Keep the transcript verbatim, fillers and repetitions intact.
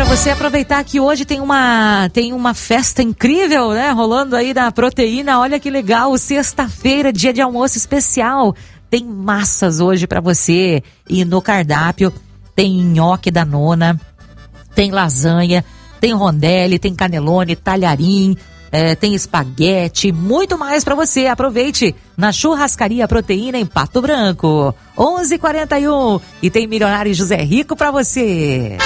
você aproveitar que hoje tem uma, tem uma festa incrível, né? Rolando aí na Proteína. Olha que legal, sexta-feira, dia de almoço especial. Tem massas hoje pra você. E no cardápio tem nhoque da nona, tem lasanha, tem rondelli, tem canelone, talharim, é, tem espaguete, muito mais pra você. Aproveite na Churrascaria Proteína em Pato Branco. onze e quarenta e um. E tem Milionário José Rico pra você.